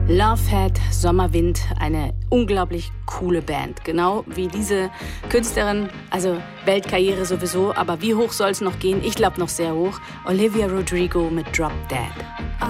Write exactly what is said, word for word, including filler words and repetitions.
Lovehead, Sommerwind, eine unglaublich coole Band. Genau wie diese Künstlerin, also Weltkarriere sowieso, aber wie hoch soll es noch gehen? Ich glaube noch sehr hoch. Olivia Rodrigo mit Drop Dead.